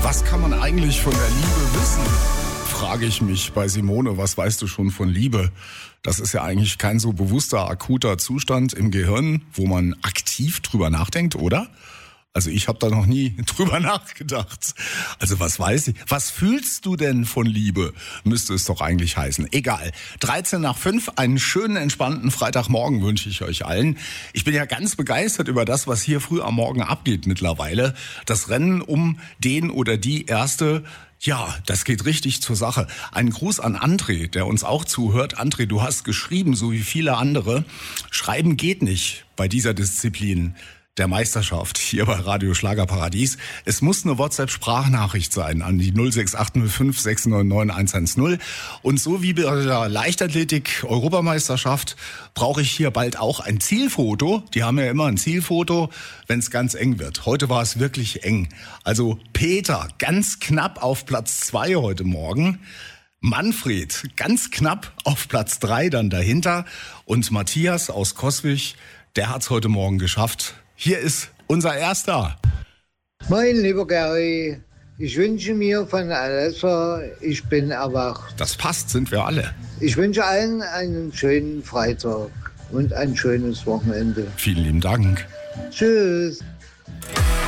Was kann man eigentlich von der Liebe wissen? Frage ich mich bei Simone, was weißt du schon von Liebe? Das ist ja eigentlich kein so bewusster, akuter Zustand im Gehirn, wo man aktiv drüber nachdenkt, oder? Also ich habe da noch nie drüber nachgedacht. Also was weiß ich? Was fühlst du denn von Liebe? Müsste es doch eigentlich heißen. Egal. 13:05, einen schönen, entspannten Freitagmorgen wünsche ich euch allen. Ich bin ja ganz begeistert über das, was hier früh am Morgen abgeht mittlerweile. Das Rennen um den oder die Erste. Ja, das geht richtig zur Sache. Ein Gruß an André, der uns auch zuhört. André, du hast geschrieben, so wie viele andere. Schreiben geht nicht bei dieser Disziplin der Meisterschaft hier bei Radio Schlagerparadies. Es muss eine WhatsApp-Sprachnachricht sein an die 06805 699 110. Und so wie bei der Leichtathletik-Europameisterschaft brauche ich hier bald auch ein Zielfoto. Die haben ja immer ein Zielfoto, wenn es ganz eng wird. Heute war es wirklich eng. Also Peter, ganz knapp auf Platz 2 heute Morgen. Manfred, ganz knapp auf Platz 3 dann dahinter. Und Matthias aus Coswig, der hat's heute Morgen geschafft. Hier ist unser Erster. Moin, lieber Gary. Ich wünsche mir von Alessa, ich bin erwacht. Das passt, sind wir alle. Ich wünsche allen einen schönen Freitag und ein schönes Wochenende. Vielen lieben Dank. Tschüss.